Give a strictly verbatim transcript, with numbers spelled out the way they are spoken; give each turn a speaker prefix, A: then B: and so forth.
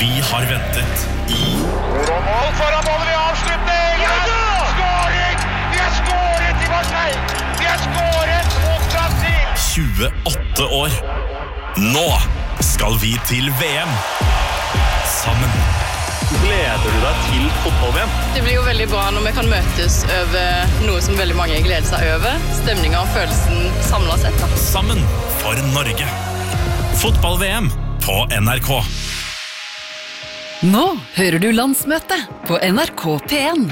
A: Vi har ventet i
B: Mål foran målet ved avslutning! Skåring! Vi har skåret i Marseille! Vi har skåret mot Brasil!
A: tjueåtte år. Nå skal vi til V M. Sammen.
C: Gleder du deg til fotball-V M?
D: Det blir jo veldig bra når vi kan møtes over noe som veldig mange gleder seg over. Stemningen og følelsen samlet sett. Da.
A: Sammen for Norge. Fotball-V M på N R K.
E: Nå hører du landsmøte på N R K P en.